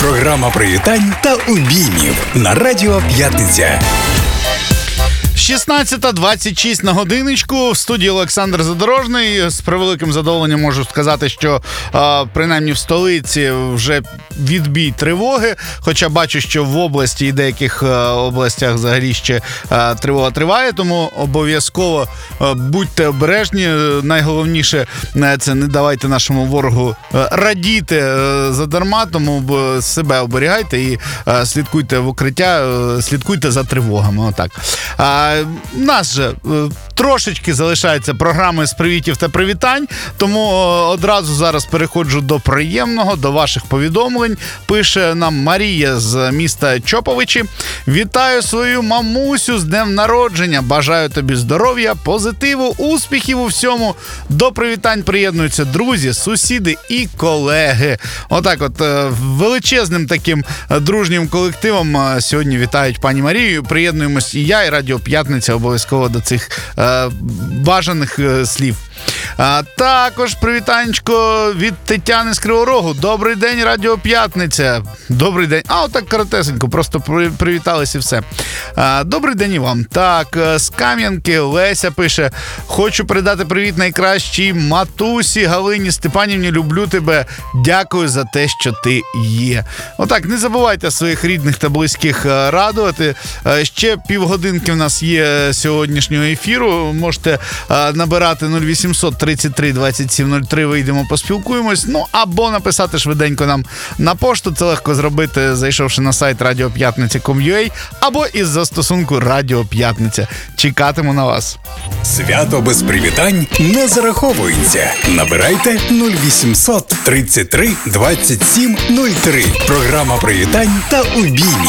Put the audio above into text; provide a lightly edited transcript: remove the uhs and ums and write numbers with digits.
Програма привітань та обіймів на Радіо П'ятниця. 16:26 на годиночку. В студії Олександр Задорожний. З превеликим задоволенням можу сказати, що принаймні в столиці вже відбій тривоги. Хоча бачу, що в області і деяких областях взагалі ще тривога триває. Тому обов'язково будьте обережні. Найголовніше це не давайте нашому ворогу радіти задарма. Тому себе оберігайте і слідкуйте в укриття, слідкуйте за тривогами. Отак. У нас же трошечки залишається програми з привітів та привітань, тому одразу зараз переходжу до приємного, до ваших повідомлень. Пише нам Марія з міста Чоповичі. Вітаю свою мамусю з днем народження. Бажаю тобі здоров'я, позитиву, успіхів у всьому. До привітань приєднуються друзі, сусіди і колеги. Отак от величезним таким дружнім колективом сьогодні вітають пані Марію. Приєднуємось і я, і Радіо П'ятниця обов'язково до цих бажаних слів. Також привітанечко від Тетяни з Кривого Рогу. Добрий день, Радіо П'ятниця. Добрий день. Отак коротесенько, просто привіталися і все. Добрий день і вам. Так, з Кам'янки Леся пише: хочу передати привіт найкращій матусі Галині Степанівні. Люблю тебе. Дякую за те, що ти є. Отак, не забувайте своїх рідних та близьких радувати. Ще півгодинки в нас є сьогоднішнього ефіру. Можете набирати 0800 33 27 03, вийдемо, поспілкуємось. Ну, або написати швиденько нам на пошту. Це легко зробити, зайшовши на сайт radiopятниця.com.ua або із застосунку Радіо П'ятниця. Чекатиму на вас. Свято без привітань не зараховується. Набирайте 0800 33 27 03. Програма привітань та обіймів